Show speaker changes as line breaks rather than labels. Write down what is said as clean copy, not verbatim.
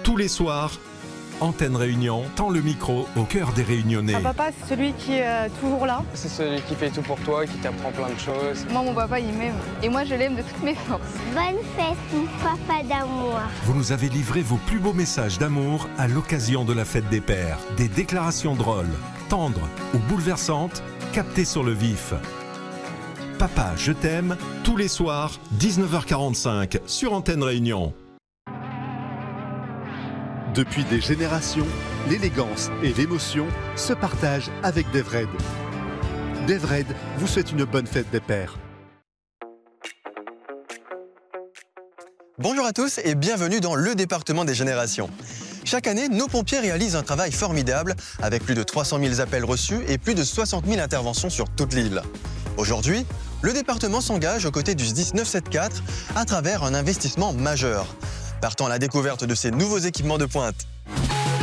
Tous les soirs, Antenne Réunion tend le micro au cœur des Réunionnais.
Un papa, c'est celui qui est toujours là.
C'est celui qui fait tout pour toi, qui t'apprend plein de choses.
Moi, mon papa, il m'aime. Et moi, je l'aime de toutes mes forces.
Bonne fête, mon papa d'amour.
Vous nous avez livré vos plus beaux messages d'amour à l'occasion de la fête des pères. Des déclarations drôles, tendres ou bouleversantes, captées sur le vif. Papa, je t'aime, tous les soirs, 19h45, sur Antenne Réunion.
Depuis des générations, l'élégance et l'émotion se partagent avec Devred. Devred vous souhaite une bonne fête des pères.
Bonjour à tous et bienvenue dans le département des générations. Chaque année, nos pompiers réalisent un travail formidable avec plus de 300 000 appels reçus et plus de 60 000 interventions sur toute l'île. Aujourd'hui, le département s'engage aux côtés du SDIS 974 à travers un investissement majeur. Partons à la découverte de ces nouveaux équipements de pointe.